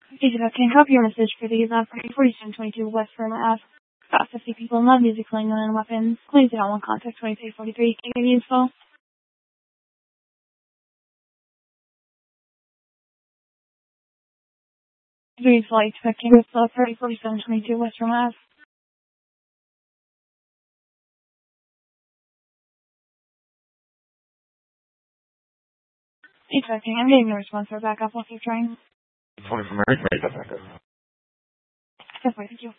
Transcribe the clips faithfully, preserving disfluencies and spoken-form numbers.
Agent can copy your message for the last party forty-seven twenty-two West Firma Ave. About fifty people in love music playing on weapons. Claims they don't want contact twenty-three forty-three. Can you give me info? Green flight expecting with uh, thirty forty-seven twenty-two West Firma Ave. Expecting. I'm getting no response for backup. I'll keep trying. Phone from Eric, made that back up. That's fine, thank you.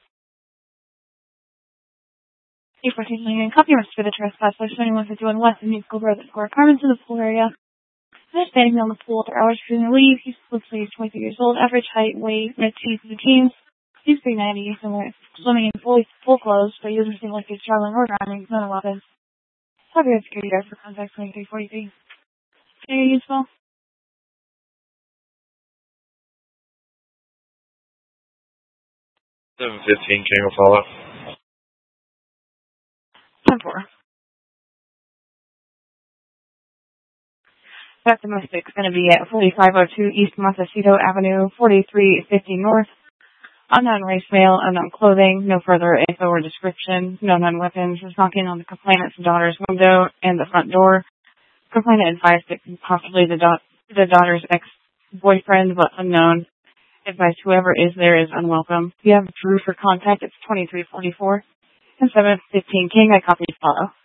eight fourteen million copy your message for the trespass by twenty-one fifty-one West and Musical Road that score apartments in the pool area. They're standing on the pool. Their hours between the leave. He's literally twenty-three years old. Average height, weight, red teeth of the teens. He's three ninety. Similar swimming in fully full clothes, but he doesn't seem like he's traveling or driving. None of weapons. Copy security guard for contact twenty-three forty-three. Very useful. seven fifteen, King will follow. ten four. That domestic's going to be at forty-five oh two East Montecito Avenue, forty-three fifty North. Unknown race male, unknown clothing, no further info or description, no known weapons. Was knocking on the complainant's daughter's window and the front door. Complainant advised it could possibly the, da- the daughter's ex-boyfriend, but unknown. Advised whoever is there is unwelcome. If you have proof for contact, it's twenty-three forty-four. And seven fifteen King, I copy follow.